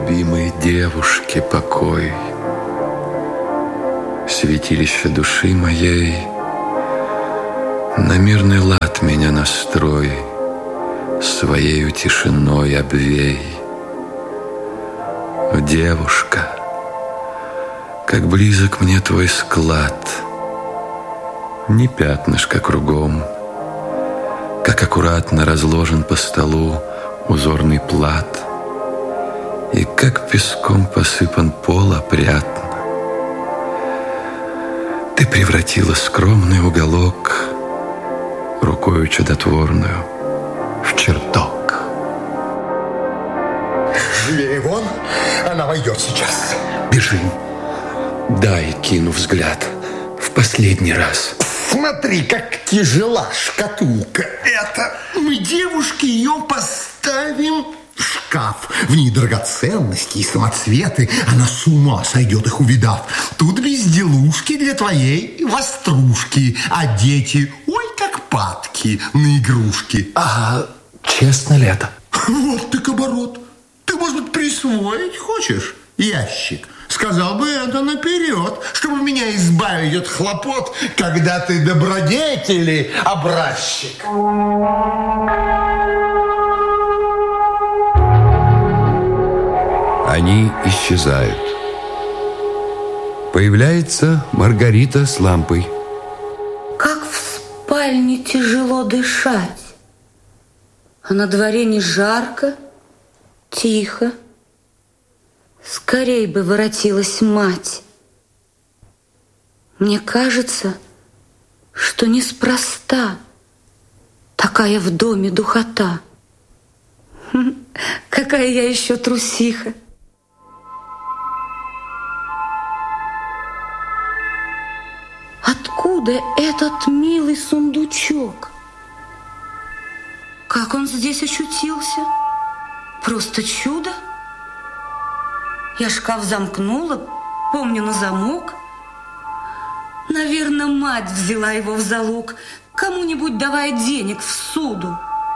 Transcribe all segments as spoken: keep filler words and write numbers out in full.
любимой девушке покой. Святилище души моей, на мирный лад меня настрой, своею тишиной обвей. О, девушка, как близок мне твой склад, ни пятнышка кругом, как аккуратно разложен по столу узорный плат, и как песком посыпан пол опрятно. Ты превратила скромный уголок рукою чудотворную в чертог. Живее вон, она войдет сейчас. Бежим. Дай, кину взгляд в последний раз. Смотри, как тяжела шкатулка. Это мы, девушки, ее поставим в шкаф. В ней драгоценности и самоцветы. Она с ума сойдет, их увидав. Тут безделушки для твоей вострушки. А дети, ой, как падки на игрушки. А честно ли это? Вот так оборот. Ты, может быть, присвоить хочешь ящик? Сказал бы это наперед, чтобы меня избавить от хлопот, когда ты добродетели образчик. Они исчезают. Появляется Маргарита с лампой. Как в спальне тяжело дышать. А на дворе не жарко, тихо. Скорей бы воротилась мать. Мне кажется, что неспроста такая в доме духота. Какая я еще трусиха. Откуда этот милый сундучок? Как он здесь очутился? Просто чудо. Я шкаф замкнула, помню, на замок. Наверное, мать взяла его в залог, кому-нибудь давая денег в суду.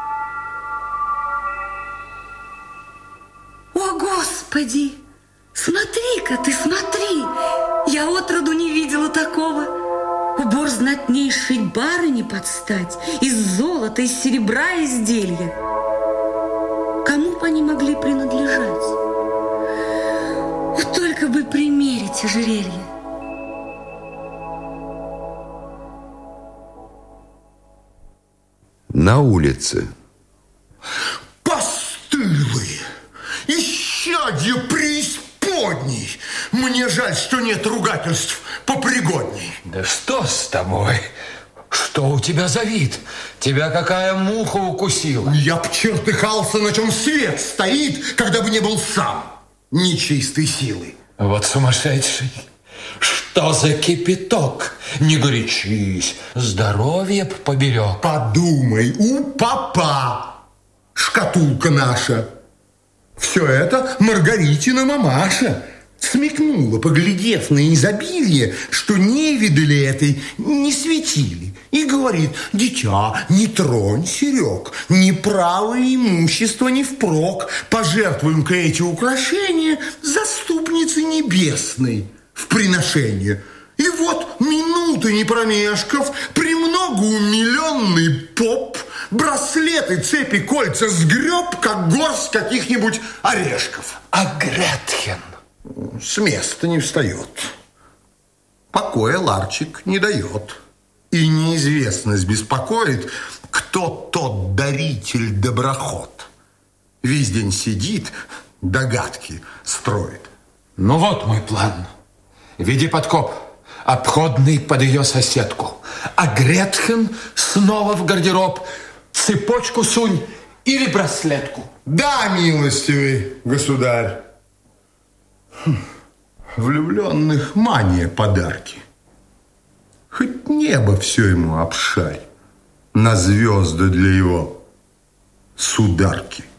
О, Господи! Смотри-ка ты, смотри! Я отроду не видела такого. Убор знатнейшей барыни под стать, из золота, из серебра изделия. Кому бы они могли принадлежать? Вот только бы примерить ожерелье. На улице. Постылые! Исчадье преисподней! Мне жаль, что нет ругательств попригодней. Да что с тобой? Что у тебя за вид? Тебя какая муха укусила? Я б чертыхался, на чем свет стоит, когда бы не был сам нечистой силы. Вот сумасшедший. Что за кипяток? Не горячись, здоровье б поберег. Подумай, у папа шкатулка наша. Все это Маргаритина мамаша. Смекнула, поглядев на изобилие, что не видали этой, не светили. И говорит: дитя, не тронь, Серег, ни право имущество не впрок. Пожертвуем-ка эти украшения заступнице небесной в приношение. И вот, минуты не промешков, премногоумиленный поп браслеты, цепи, кольца сгреб, как горсть каких-нибудь орешков. А Гретхен? С места не встает. Покоя ларчик не дает. И неизвестность беспокоит, кто тот даритель-доброход. Весь день сидит, догадки строит. Ну вот мой план. Веди подкоп, обходный под ее соседку. А Гретхен снова в гардероб. Цепочку сунь или браслетку. Да, милостивый государь. Хм. Влюбленных мания подарки. Хоть небо все ему обшарь, на звезды для его сударки.